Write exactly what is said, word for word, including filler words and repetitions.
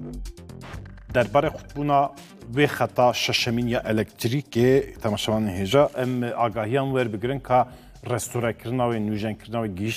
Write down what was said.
درباره خطبونا وی خطا ششمین یا الکتریکی تماشاوان هجا ام آگاهیان ور بگرن که رستوره کرنا و نوجن کرنا و گیشت